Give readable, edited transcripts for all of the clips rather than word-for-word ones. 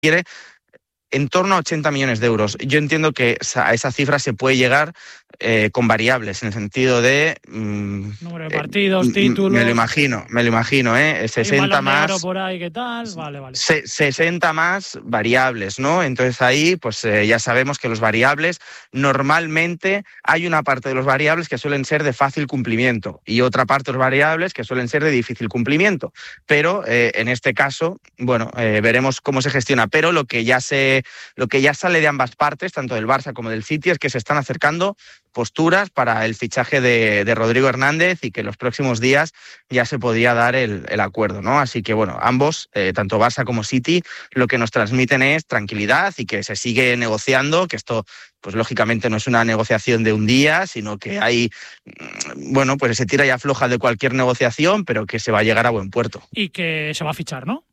quiere en torno a 80 millones de euros. Yo entiendo que a esa cifra se puede llegar con variables, en el sentido de... número de partidos, títulos... Me lo imagino, 60 más... de oro por ahí, ¿qué tal? Vale. 60 más variables, ¿no? Entonces ahí, pues ya sabemos que los variables, normalmente hay una parte de los variables que suelen ser de fácil cumplimiento y otra parte de los variables que suelen ser de difícil cumplimiento. Pero en este caso, bueno, veremos cómo se gestiona. Pero lo que ya sale de ambas partes, tanto del Barça como del City, es que se están acercando posturas para el fichaje de Rodrigo Hernández y que en los próximos días ya se podría dar el acuerdo, ¿no? Así que, bueno, ambos, tanto Barça como City, lo que nos transmiten es tranquilidad y que se sigue negociando, que esto, pues lógicamente no es una negociación de un día, sino que hay, bueno, pues se tira y afloja de cualquier negociación, pero que se va a llegar a buen puerto. Y que se va a fichar, ¿no?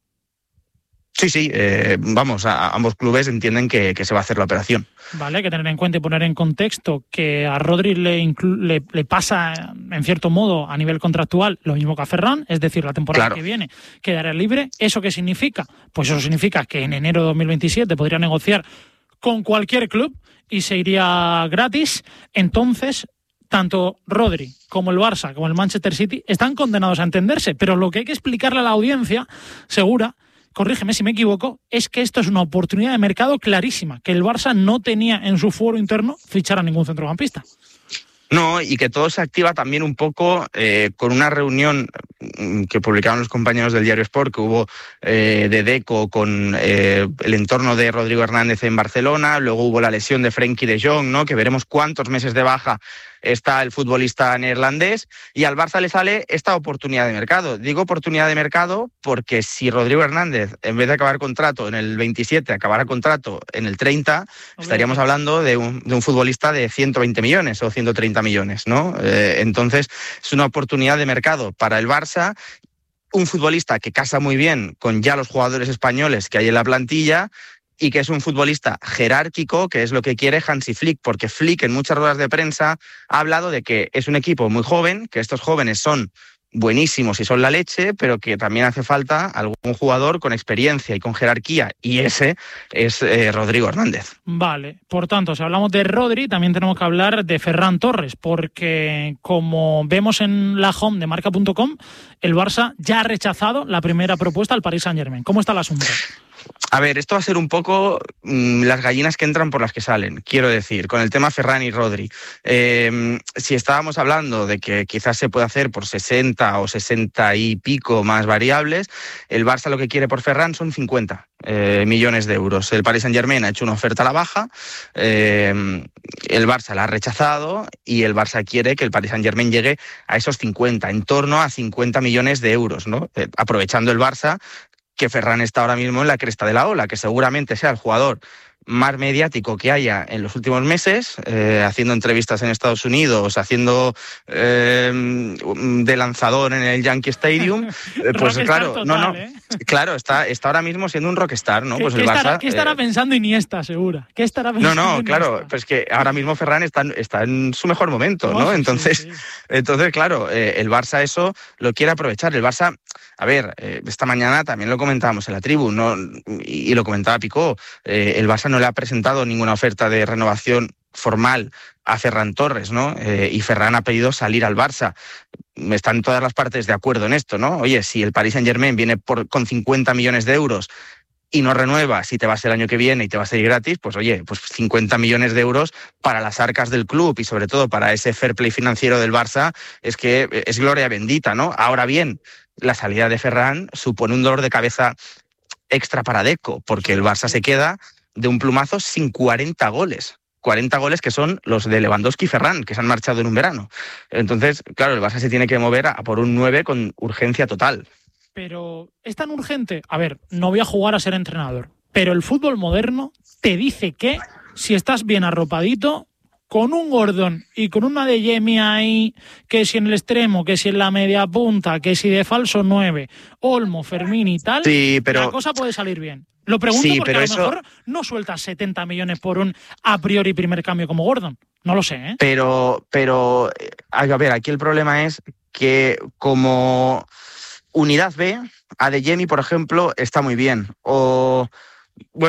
Sí, vamos, a ambos clubes entienden que se va a hacer la operación. Vale, hay que tener en cuenta y poner en contexto que a Rodri le pasa, en cierto modo, a nivel contractual, lo mismo que a Ferran, es decir, la temporada que viene quedará libre. ¿Eso qué significa? Pues eso significa que en enero de 2027 podría negociar con cualquier club y se iría gratis. Entonces, tanto Rodri como el Barça, como el Manchester City, están condenados a entenderse, pero lo que hay que explicarle a la audiencia, segura, corrígeme si me equivoco, es que esto es una oportunidad de mercado clarísima, que el Barça no tenía en su fuero interno fichar a ningún centrocampista. No, y que todo se activa también un poco con una reunión que publicaron los compañeros del Diario Sport, que hubo de Deco con el entorno de Rodrigo Hernández en Barcelona, luego hubo la lesión de Frenkie de Jong, ¿no? Que veremos cuántos meses de baja está el futbolista neerlandés, y al Barça le sale esta oportunidad de mercado. Digo oportunidad de mercado porque si Rodrigo Hernández, en vez de acabar contrato en el 27, acabara contrato en el 30, estaríamos hablando de un futbolista de 120 millones o 130 millones, ¿no? Entonces, es una oportunidad de mercado para el Barça, un futbolista que casa muy bien con ya los jugadores españoles que hay en la plantilla, y que es un futbolista jerárquico, que es lo que quiere Hansi Flick, porque Flick en muchas ruedas de prensa ha hablado de que es un equipo muy joven, que estos jóvenes son buenísimos y son la leche, pero que también hace falta algún jugador con experiencia y con jerarquía, y ese es Rodrigo Hernández. Vale, por tanto, si hablamos de Rodri, también tenemos que hablar de Ferran Torres, porque como vemos en la home de marca.com, el Barça ya ha rechazado la primera propuesta al Paris Saint-Germain. ¿Cómo está el asunto? A ver, esto va a ser un poco las gallinas que entran por las que salen, quiero decir, con el tema Ferran y Rodri. Si estábamos hablando de que quizás se puede hacer por 60 o 60 y pico más variables, el Barça lo que quiere por Ferran son 50 millones de euros. El Paris Saint-Germain ha hecho una oferta a la baja, el Barça la ha rechazado y el Barça quiere que el Paris Saint-Germain llegue a esos 50, en torno a 50 millones de euros, ¿no? Aprovechando el Barça que Ferran está ahora mismo en la cresta de la ola, que seguramente sea el jugador más mediático que haya en los últimos meses, haciendo entrevistas en Estados Unidos, haciendo de lanzador en el Yankee Stadium, pues claro, total, claro, está ahora mismo siendo un rockstar, ¿no? Pues el Barça. ¿Qué estará pensando Iniesta, segura? ¿Qué estará pensando claro, pues que ahora mismo Ferran está en su mejor momento, ¿no? Entonces, claro, el Barça eso lo quiere aprovechar. El Barça, a ver, esta mañana también lo comentábamos en la tribu, ¿no? Y lo comentaba Picó, el Barça no le ha presentado ninguna oferta de renovación formal a Ferran Torres, ¿no? Y Ferran ha pedido salir al Barça. Están todas las partes de acuerdo en esto, ¿no? Oye, si el Paris Saint-Germain viene con 50 millones de euros y no renuevas y te vas el año que viene y te vas a ir gratis, pues oye, pues 50 millones de euros para las arcas del club y sobre todo para ese fair play financiero del Barça es que es gloria bendita, ¿no? Ahora bien, la salida de Ferran supone un dolor de cabeza extra para Deco, porque el Barça se queda de un plumazo sin 40 goles. 40 goles que son los de Lewandowski y Ferran, que se han marchado en un verano. Entonces, claro, el Barça se tiene que mover a por un 9 con urgencia total. Pero es tan urgente. A ver, no voy a jugar a ser entrenador, pero el fútbol moderno te dice que si estás bien arropadito, con un Gordon y con una de Jemi ahí, que si en el extremo, que si en la media punta, que si de falso 9, Olmo, Fermín y tal, sí, pero la cosa puede salir bien. Lo pregunto porque a lo mejor no sueltas 70 millones por un a priori primer cambio como Gordon. No lo sé, ¿eh? Pero a ver, aquí el problema es que como unidad B, Adeyemi, por ejemplo, está muy bien. O Bueno,